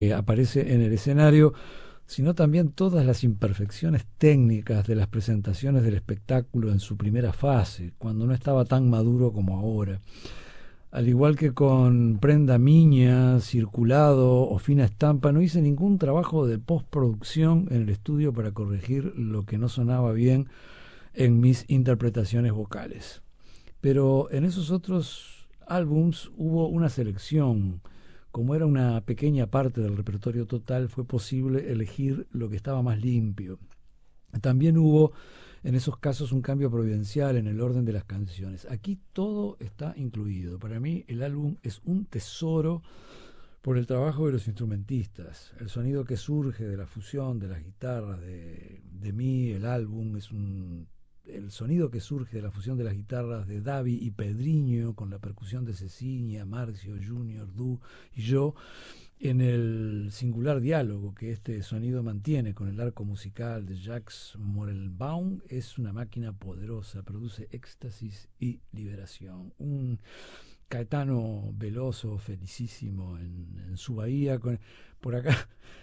que aparece en el escenario, sino también todas las imperfecciones técnicas de las presentaciones del espectáculo en su primera fase, cuando no estaba tan maduro como ahora. Al igual que con Prenda Miña, Circulado o Fina Estampa, no hice ningún trabajo de postproducción en el estudio para corregir lo que no sonaba bien en mis interpretaciones vocales. Pero en esos otros álbums hubo una selección. Como era una pequeña parte del repertorio total, fue posible elegir lo que estaba más limpio. También hubo en esos casos un cambio providencial en el orden de las canciones. Aquí todo está incluido. Para mí el álbum es un tesoro por el trabajo de los instrumentistas. El sonido que surge de la fusión de las guitarras de mí, el álbum es un... El sonido que surge de la fusión de las guitarras de Davi y Pedriño con la percusión de Cecilia, Marcio, Junior, Du y yo en el singular diálogo que este sonido mantiene con el arco musical de Jacques Morelbaum, es una máquina poderosa, produce éxtasis y liberación. Un Caetano veloso, felicísimo en su bahía. Por acá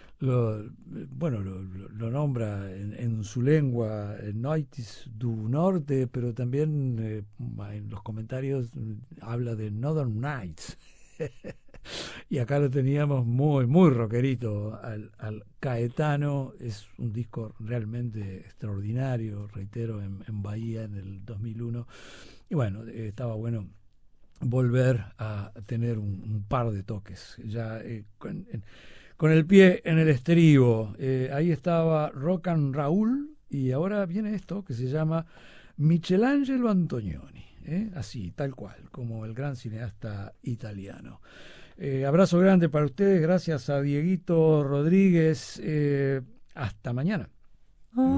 lo nombra en su lengua Noites du Norte, pero también en los comentarios habla de Northern Nights. Y acá lo teníamos muy rockerito al Caetano. Es un disco realmente extraordinario, reitero, en Bahía en el 2001. Y bueno, estaba bueno volver a tener un par de toques ya con el pie en el estribo. Ahí estaba Rock and Raúl y ahora viene esto que se llama Michelangelo Antonioni, así, tal cual, como el gran cineasta italiano. Abrazo grande para ustedes, gracias a Dieguito Rodríguez. Hasta mañana.